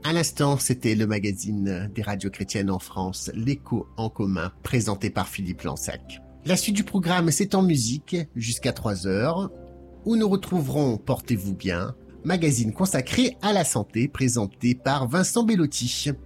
À l'instant, c'était le magazine des radios chrétiennes en France, l'Écho en commun, présenté par Philippe Lansac. La suite du programme, c'est en musique, jusqu'à 3 heures, où nous retrouverons Portez-vous bien, magazine consacré à la santé, présenté par Vincent Bellotti.